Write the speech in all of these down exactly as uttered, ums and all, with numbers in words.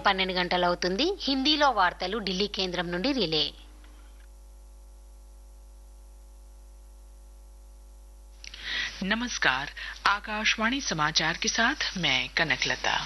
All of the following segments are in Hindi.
పన్నెండు గంటలవుతుంది. హిందీలో వార్తలు ఢిల్లీ కేంద్రం నుండి రిలే. नमस्कार, आकाशवाणी समाचार के साथ मैं कनकलता।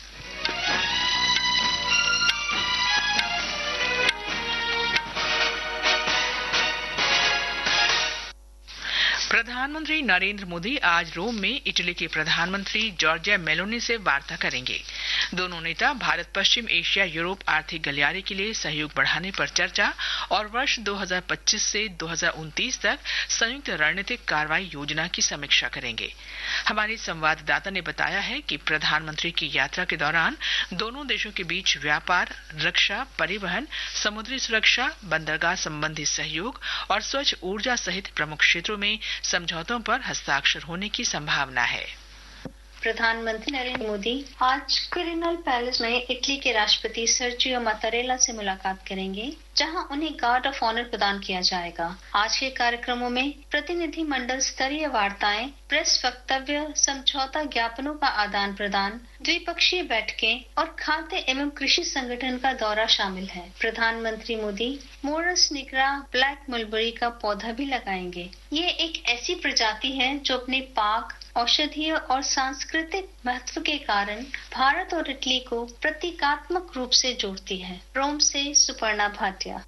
प्रधानमंत्री नरेंद्र मोदी आज रोम में इटली के प्रधानमंत्री जॉर्जिया मेलोनी से वार्ता करेंगे। दोनों नेता भारत पश्चिम एशिया यूरोप आर्थिक गलियारे के लिए सहयोग बढ़ाने पर चर्चा और वर्ष दो हज़ार पच्चीस से दो हज़ार उनतीस तक संयुक्त रणनीतिक कार्रवाई योजना की समीक्षा करेंगे। हमारे संवाददाता ने बताया है कि प्रधानमंत्री की यात्रा के दौरान दोनों देशों के बीच व्यापार, रक्षा, परिवहन, समुद्री सुरक्षा, बंदरगाह संबंधी सहयोग और स्वच्छ ऊर्जा सहित प्रमुख क्षेत्रों में समझौतों पर हस्ताक्षर होने की संभावना है। प्रधानमंत्री नरेंद्र मोदी आज क्विरिनल पैलेस में इटली के राष्ट्रपति सर्जियो मात्तारेला से मुलाकात करेंगे, जहां उन्हें गार्ड ऑफ ऑनर प्रदान किया जाएगा। आज के कार्यक्रमों में प्रतिनिधि मंडल स्तरीय वार्ताएं, प्रेस वक्तव्य, समझौता ज्ञापनों का आदान प्रदान, द्विपक्षीय बैठकें और खाद्य एवं कृषि संगठन का दौरा शामिल है। प्रधानमंत्री Modi Morris nigra black mulberry का पौधा भी लगाएंगे। ये एक ऐसी प्रजाति है जो अपने पाक, औषधीय और सांस्कृतिक महत्व के कारण भारत और इटली को प्रतीकात्मक रूप से जोड़ती है। रोम से सुपर्णा भाटिया।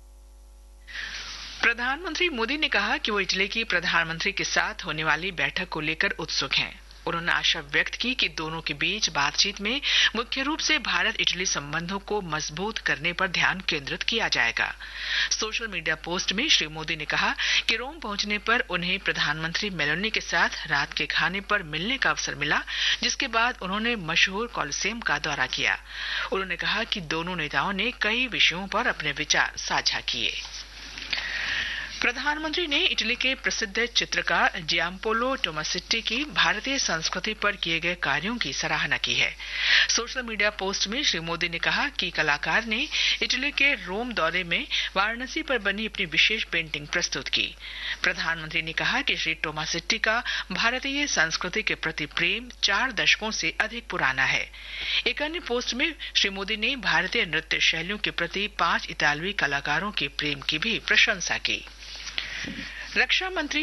प्रधानमंत्री मोदी ने कहा कि वो इटली की प्रधानमंत्री के साथ होने वाली बैठक को लेकर उत्सुक हैं। उन्होंने आशा व्यक्त की कि दोनों के बीच बातचीत में मुख्य रूप से भारत इटली संबंधों को मजबूत करने पर ध्यान केंद्रित किया जाएगा। सोशल मीडिया पोस्ट में श्री मोदी ने कहा कि रोम पहुंचने पर उन्हें प्रधानमंत्री मेलोनी के साथ रात के खाने पर मिलने का अवसर मिला, जिसके बाद उन्होंने मशहूर कोलोसेयम का दौरा किया। उन्होंने कहा कि दोनों नेताओं ने कई विषयों पर अपने विचार साझा किए। प्रधानमंत्री ने इटली के प्रसिद्ध चित्रकार जियांपोलो टोमासेट्टी की भारतीय संस्कृति पर किए गए कार्यों की सराहना की है। सोशल मीडिया पोस्ट में श्री मोदी ने कहा कि कलाकार ने इटली के रोम दौरे में वाराणसी पर बनी अपनी विशेष पेंटिंग प्रस्तुत की। प्रधानमंत्री ने कहा कि श्री टोमासेट्टी का भारतीय संस्कृति के प्रति प्रेम चार दशकों से अधिक पुराना है। एक अन्य पोस्ट में श्री मोदी ने भारतीय नृत्य शैलियों के प्रति पांच इतालवी कलाकारों के प्रेम की भी प्रशंसा की। रक्षा मंत्री